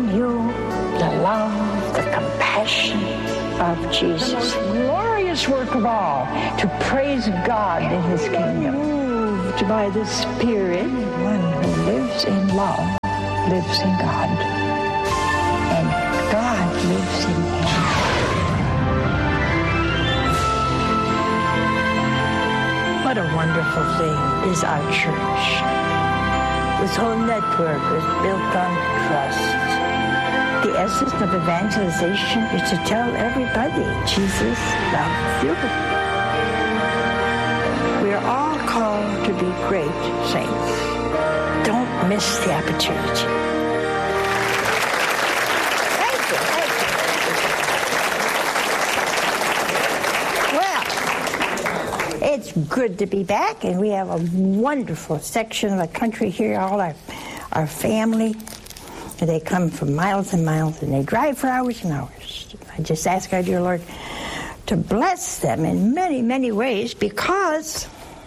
you the love, the compassion of Jesus. The most glorious work of all, to praise God in His kingdom. Moved by the Spirit, one who lives in love lives in God, and God lives in him. What a wonderful thing is our church. This whole network is built on trust. The essence of evangelization is to tell everybody Jesus loves you. We are all called to be great saints. Don't miss the opportunity. Thank you. Well, it's good to be back, and we have a wonderful section of the country here, all our family. They come from miles and miles, and they drive for hours and hours. I just ask our dear Lord to bless them in many, many ways, because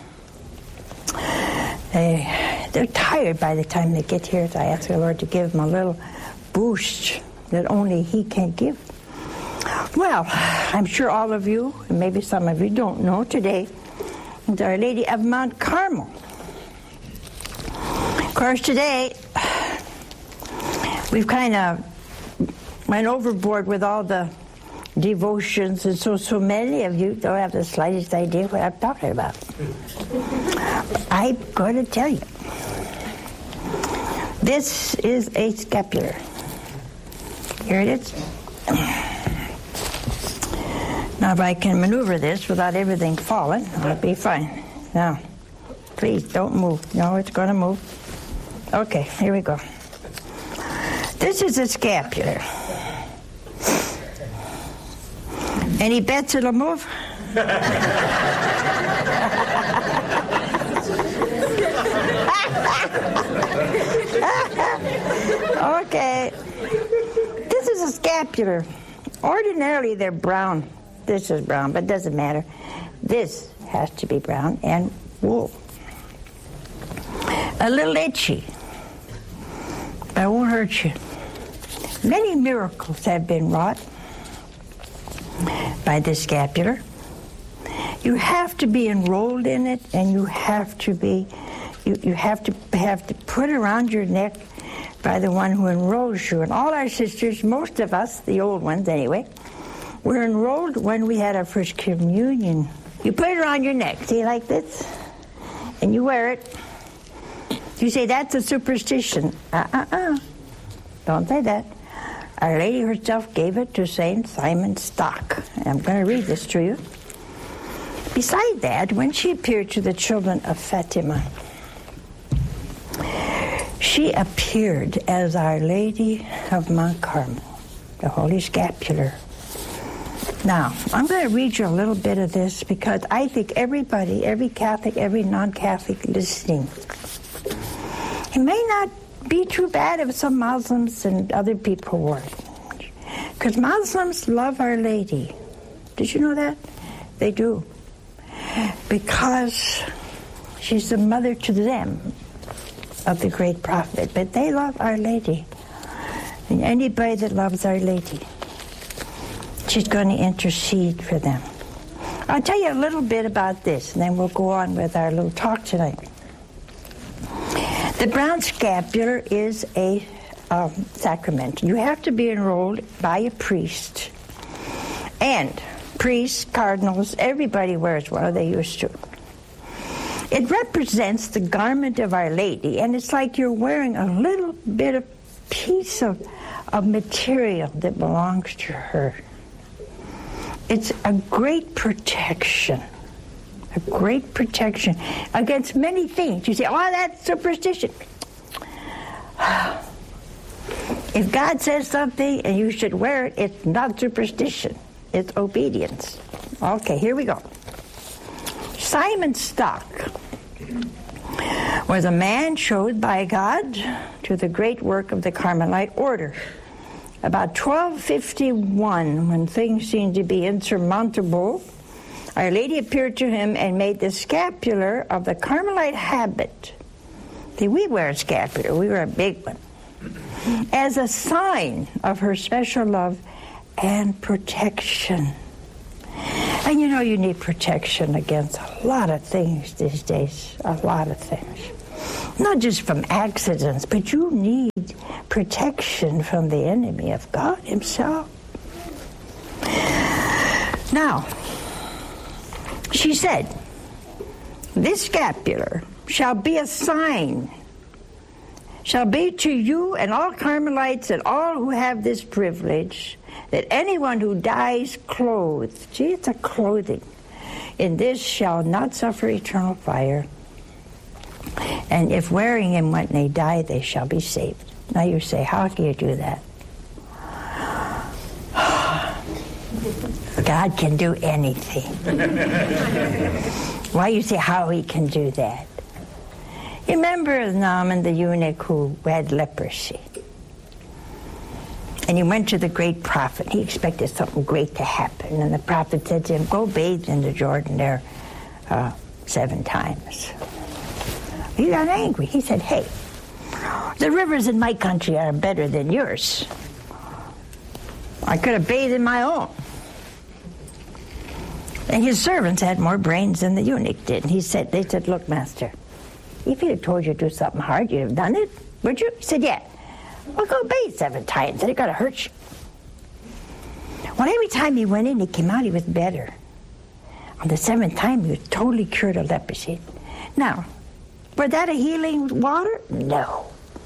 they're tired by the time they get here. So I ask our Lord to give them a little boost that only He can give. Well, I'm sure all of you, and maybe some of you don't know, today is Our Lady of Mount Carmel. Of course, today we've kind of went overboard with all the devotions, and so many of you don't have the slightest idea what I'm talking about. I'm going to tell you. This is a scapular. Here it is. Now, if I can maneuver this without everything falling, I'll be fine. Now, please don't move. No, it's going to move. Okay, here we go. This is a scapular. Any bets it'll move? Okay. This is a scapular. Ordinarily, they're brown. This is brown, but it doesn't matter. This has to be brown and wool. A little itchy. But it won't hurt you. Many miracles have been wrought by this scapular. You have to be enrolled in it, and you have to be, you have to put it around your neck by the one who enrolls you. And all our sisters, most of us, the old ones anyway, were enrolled when we had our first communion. You put it around your neck, see, like this, and you wear it. You say, that's a superstition. Don't say that. Our Lady herself gave it to St. Simon Stock. And I'm going to read this to you. Beside that, when she appeared to the children of Fatima, she appeared as Our Lady of Mount Carmel, the Holy Scapular. Now, I'm going to read you a little bit of this, because I think everybody, every Catholic, every non-Catholic listening, it may not be too bad if some Muslims and other people wore it. Because Muslims love Our Lady. Did you know that? They do. Because she's the mother to them of the great prophet. But they love Our Lady. And anybody that loves Our Lady, she's going to intercede for them. I'll tell you a little bit about this, and then we'll go on with our little talk tonight. The brown scapular is a sacrament. You have to be enrolled by a priest. And priests, cardinals, everybody wears one, or they used to. It represents the garment of Our Lady, and it's like you're wearing a little bit of piece of material that belongs to her. It's a great protection. A great protection against many things. You say, oh, that's superstition. If God says something and you should wear it, it's not superstition. It's obedience. Okay, here we go. Simon Stock was a man chosen by God to the great work of the Carmelite order. About 1251, when things seemed to be insurmountable, Our Lady appeared to him and made the scapular of the Carmelite habit. See, we wear a scapular. We wear a big one. as a sign of her special love and protection. And you know you need protection against a lot of things these days, a lot of things. Not just from accidents, but you need protection from the enemy of God himself. Now, she said, this scapular shall be a sign, shall be to you and all Carmelites and all who have this privilege, that anyone who dies clothed, see, it's a clothing, in this shall not suffer eternal fire. And if wearing him when they die, they shall be saved. Now you say, how can you do that? God can do anything. Why you say how he can do that? You remember Naaman the eunuch who had leprosy? And he went to the great prophet. He expected something great to happen. And the prophet said to him, go bathe in the Jordan there 7 times. He got angry. He said, hey, the rivers in my country are better than yours. I could have bathed in my own. And his servants had more brains than the eunuch did. And they said, look, master, if he had told you to do something hard, you'd have done it, would you? He said, yeah. Well, go bathe 7 times, and it got to hurt you. Well, every time he went in, he came out, he was better. On the 7th time, he was totally cured of leprosy. Now, was that a healing water? No.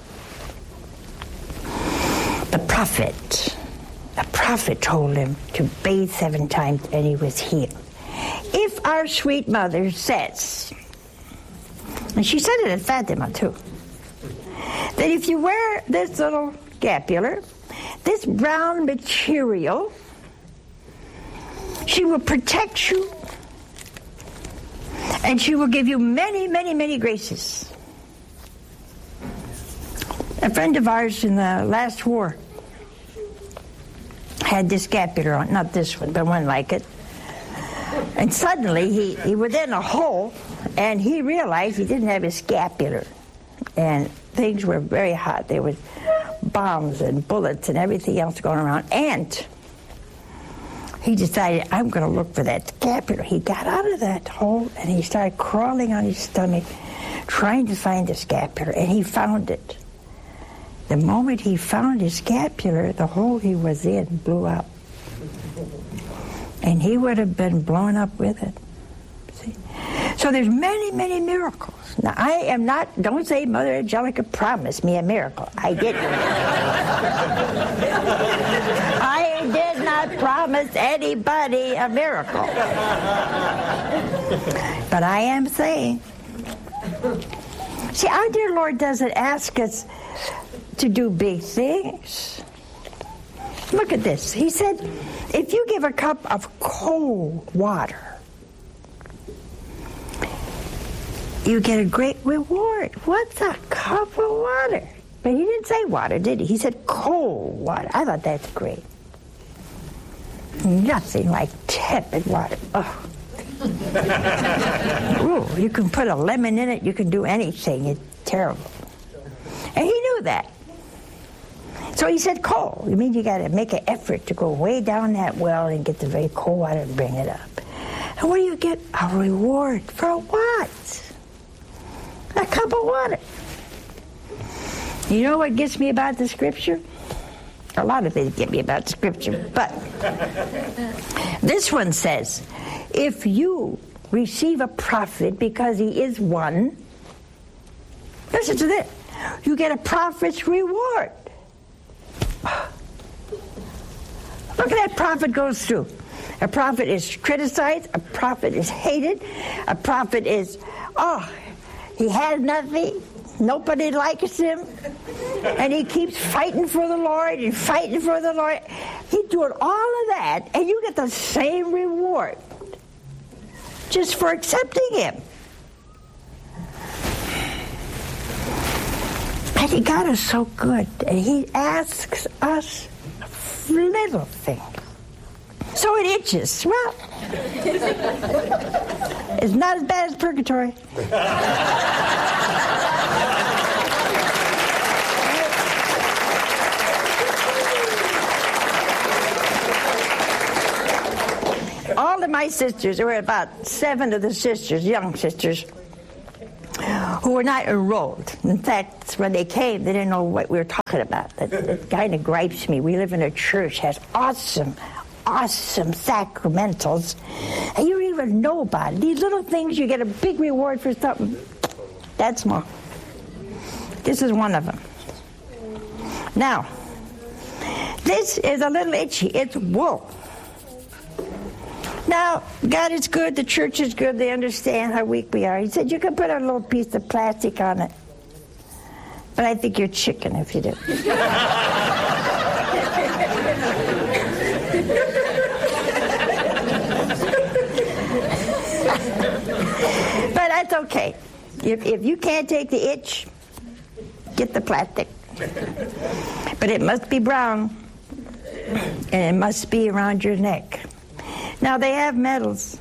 The prophet told him to bathe 7 times, and he was healed. If our sweet mother says, and she said it at Fatima too, that if you wear this little scapular, this brown material, she will protect you, and she will give you many, many, many graces. A friend of ours in the last war had this scapular on, not this one, but one like it. And suddenly he was in a hole, and he realized he didn't have his scapular. And things were very hot. There was bombs and bullets and everything else going around. And he decided, I'm going to look for that scapular. He got out of that hole, and he started crawling on his stomach, trying to find the scapular, and he found it. The moment he found his scapular, the hole he was in blew up. And he would have been blown up with it. See? So there's many, many miracles. Now, I am not, don't say Mother Angelica promised me a miracle. I didn't. I did not promise anybody a miracle. But I am saying, see, our dear Lord doesn't ask us to do big things. Look at this. He said, if you give a cup of cold water, you get a great reward. What's a cup of water? But he didn't say water, did he? He said cold water. I thought that's great. Nothing like tepid water. Oh. Ooh, you can put a lemon in it. You can do anything. It's terrible. And he knew that. So he said cold. You mean you got to make an effort to go way down that well and get the very cold water and bring it up. And what do you get? A reward for what? A cup of water. You know what gets me about the scripture? A lot of things get me about the scripture, but this one says, if you receive a prophet because he is one, listen to this, you get a prophet's reward. Look at that prophet goes through. A prophet is criticized, a prophet is hated, a prophet is, he has nothing, nobody likes him, and he keeps fighting for the Lord and fighting for the Lord. He's doing all of that, and you get the same reward just for accepting him. And he got us so good, and he asks us little things. So it itches. Well, it's not as bad as purgatory. all of my sisters, there were about 7 of the sisters, young sisters, who were not enrolled. In fact, when they came, they didn't know what we were talking about. That kind of gripes me. We live in a church, has awesome sacramentals, and you don't even know about it. These little things, you get a big reward for something. That's small. This is one of them. Now, this is a little itchy. It's wool. Now, God is good, the church is good, they understand how weak we are. He said, you can put a little piece of plastic on it. But I think you're chicken if you do. But that's okay. If you can't take the itch, get the plastic. But it must be brown, and it must be around your neck. Now, they have medals.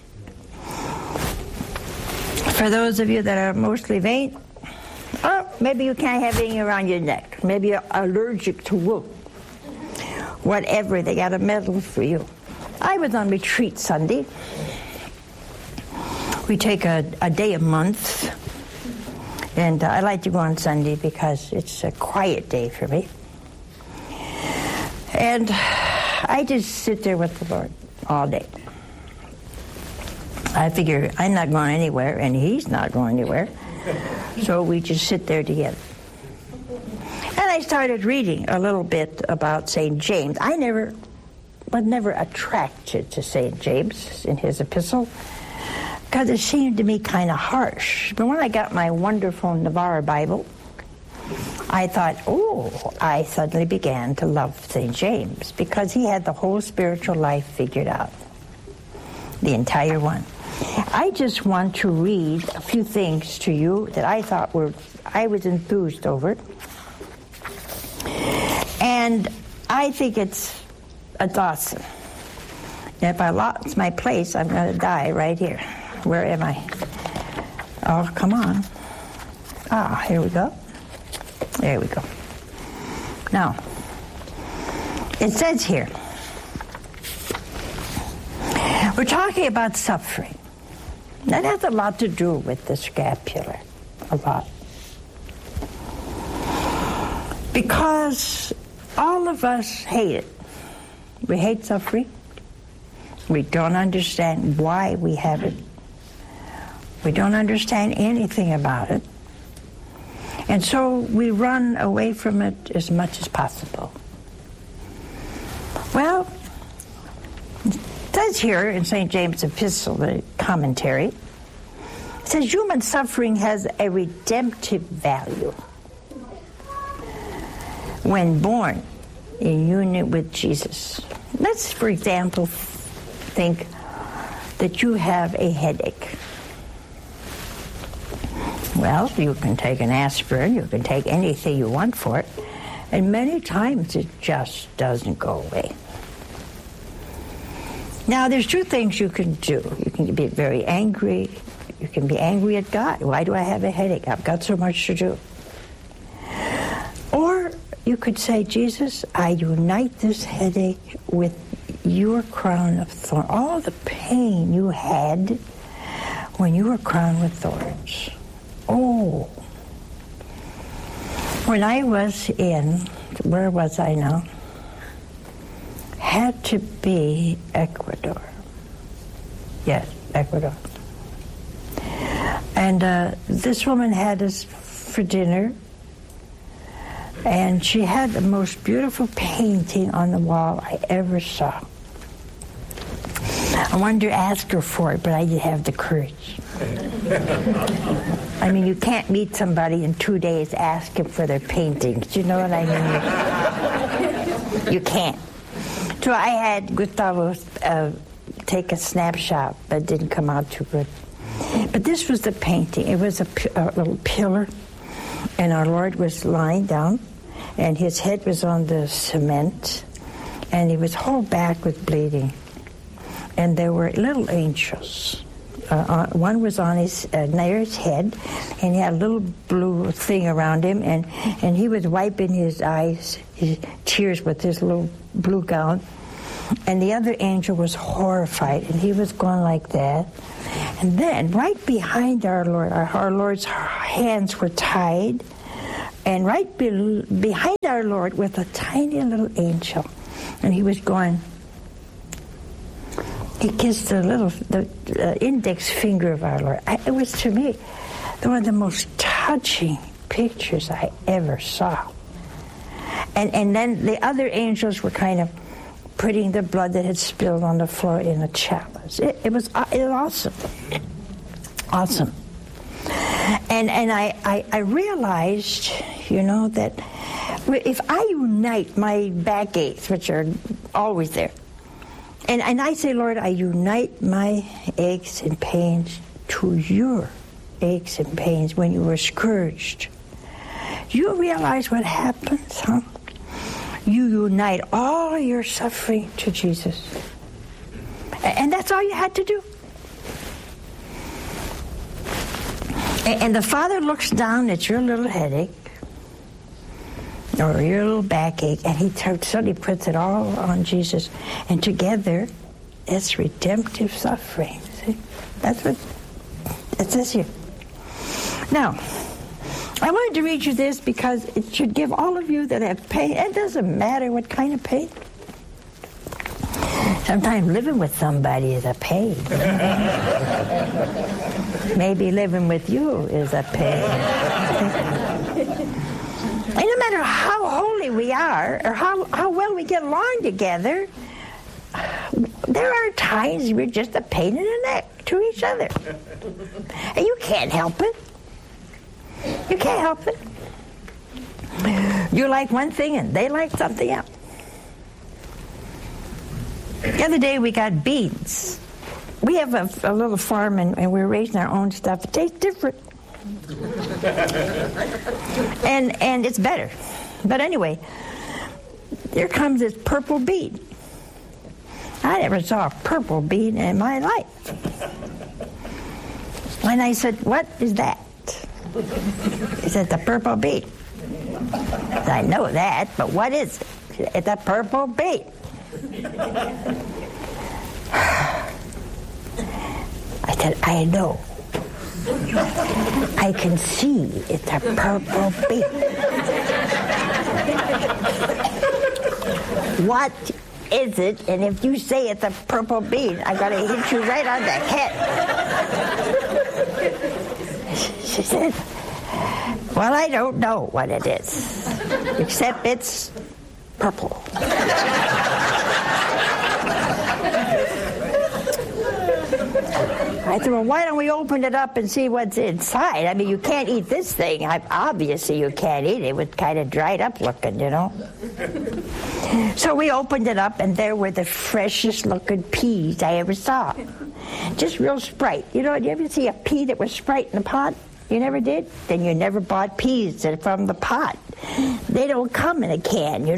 For those of you that are mostly vain, maybe you can't have anything around your neck. Maybe you're allergic to wool. Whatever, they got a medal for you. I was on retreat Sunday. We take a day a month. And I like to go on Sunday because it's a quiet day for me. And I just sit there with the Lord all day. I figure I'm not going anywhere, and He's not going anywhere. So we just sit there together. And I started reading a little bit about St. James. I was never attracted to St. James in his epistle, because it seemed to me kind of harsh. But when I got my wonderful Navarre Bible, I thought, I suddenly began to love St. James, because he had the whole spiritual life figured out, the entire one. I just want to read a few things to you that I thought I was enthused over. And I think it's awesome. And if I lost my place, I'm going to die right here. Where am I? Oh, come on. Here we go. There we go. Now, it says here, we're talking about suffering. That has a lot to do with the scapular. A lot. Because all of us hate it. We hate suffering. We don't understand why we have it. We don't understand anything about it. And so we run away from it as much as possible. Well, it says here in St. James' Epistle, the commentary, it says human suffering has a redemptive value when born in union with Jesus. Let's, for example, think that you have a headache. Well, you can take an aspirin, you can take anything you want for it, and many times it just doesn't go away. Now, there's 2 things you can do. You can be very angry. You can be angry at God. Why do I have a headache? I've got so much to do. Or you could say, Jesus, I unite this headache with your crown of thorns. All the pain you had when you were crowned with thorns. Oh. When I was where was I now? Had to be Ecuador. Yes, Ecuador. And this woman had us for dinner, and she had the most beautiful painting on the wall I ever saw. I wanted to ask her for it, but I didn't have the courage. I mean, you can't meet somebody in 2 days, ask them for their paintings. You know what I mean? You can't. So I had Gustavo take a snapshot, but it didn't come out too good. But this was the painting. It was a little pillar, and our Lord was lying down, and his head was on the cement, and he was whole back with bleeding. And there were little angels. One was on near his head, and he had a little blue thing around him, and he was wiping his eyes, his tears with his little blue gown. And the other angel was horrified, and he was going like that. And then, right behind our Lord, our Lord's hands were tied, and right behind our Lord was a tiny little angel. And he was going, he kissed the index finger of our Lord. It was, to me, one of the most touching pictures I ever saw. And then the other angels were kind of putting the blood that had spilled on the floor in a chalice. It was awesome. Awesome. And I realized, that if I unite my backaches, which are always there, and I say, Lord, I unite my aches and pains to your aches and pains when you were scourged. Do you realize what happens, huh? You unite all your suffering to Jesus. And that's all you had to do. And the Father looks down at your little headache or your little backache, and he suddenly puts it all on Jesus. And together, it's redemptive suffering. See? That's what it says here. Now, I wanted to read you this because it should give all of you that have pain. It doesn't matter what kind of pain. Sometimes living with somebody is a pain. Maybe living with you is a pain. And no matter how holy we are or how well we get along together, there are times we're just a pain in the neck to each other. And you can't help it. You can't help it. You like one thing and they like something else. The other day we got beans. We have a little farm and we're raising our own stuff. It tastes different. and it's better. But anyway, here comes this purple bean. I never saw a purple bean in my life. And I said, what is that? He said, the purple bean. I know that, but what is it? It's a purple bean. I said, I know. I can see it's a purple bean. What is it? And if you say it's a purple bean, I'm going to hit you right on the head. She said, well, I don't know what it is, except it's purple. I said, well, why don't we open it up and see what's inside? I mean, you can't eat this thing. Obviously, you can't eat it. It was kind of dried up looking, So we opened it up, and there were the freshest looking peas I ever saw. Just real Sprite. You ever see a pea that was Sprite in a pot? You never did? Then you never bought peas from the pot. They don't come in a can,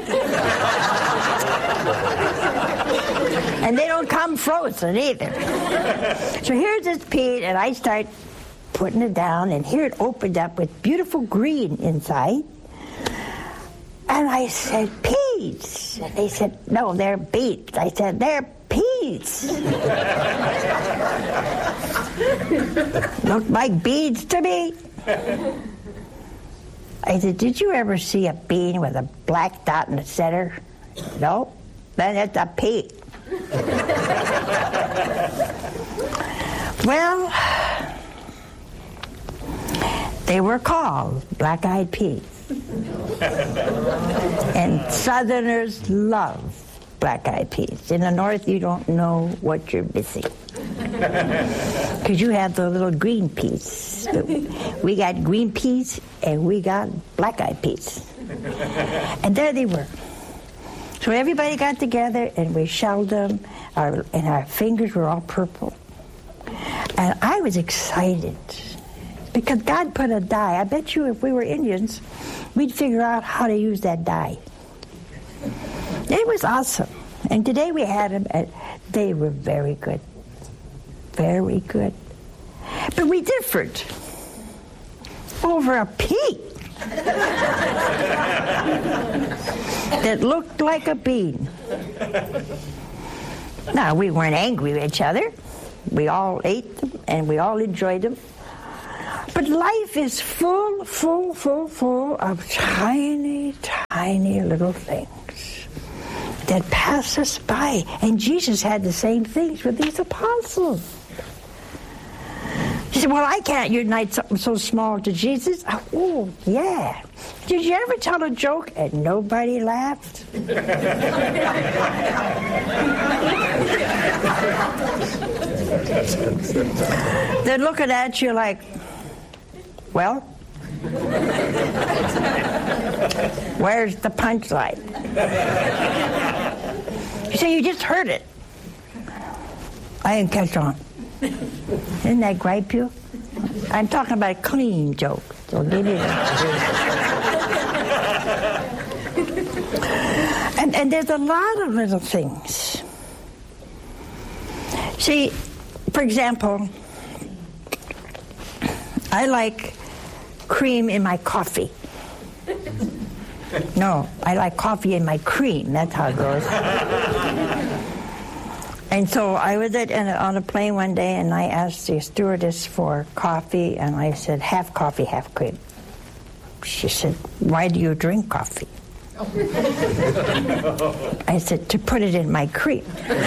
And they don't come frozen either. So here's this pea, and I start putting it down, and here it opened up with beautiful green inside. And I said, peas. And they said, no, they're beets. I said, they're peas. Looked like beads to me. I said, did you ever see a bean with a black dot in the center? No? Then it's a pea. Well, they were called black-eyed peas. And Southerners love black-eyed peas. In the North, you don't know what you're missing. Because you have the little green peas. But we got green peas, and we got black-eyed peas. And there they were. So everybody got together, and we shelled them, and our fingers were all purple. And I was excited, because God put a dye. I bet you if we were Indians, we'd figure out how to use that dye. It was awesome. And today we had them, and they were very good. Very good. But we differed over a pea. that looked like a bean. Now, we weren't angry with each other. We all ate them, and we all enjoyed them. But life is full of tiny, tiny little things that pass us by. And Jesus had the same things with these apostles. He said, well, I can't unite something so small to Jesus. Oh, yeah. Did you ever tell a joke and nobody laughed? They're looking at you like, well, where's the punchline? You say, you just heard it. I didn't catch on. Didn't that gripe you? I'm talking about a clean joke, so get it. And there's a lot of little things. See, for example, I like cream in my coffee. No, I like coffee in my cream. That's how it goes. And so I was on a plane one day, and I asked the stewardess for coffee, and I said, half coffee, half cream. She said, why do you drink coffee? I said, to put it in my cream.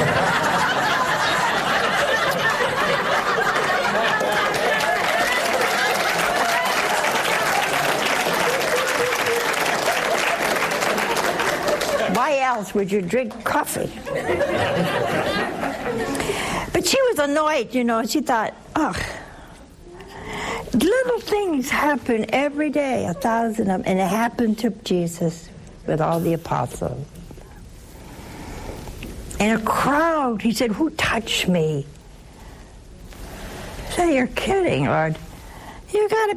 Why else would you drink coffee? But she was annoyed, you know. She thought, little things happen every day, 1,000 of them, and it happened to Jesus with all the apostles. In a crowd, he said, who touched me? I said, you're kidding, Lord. You got to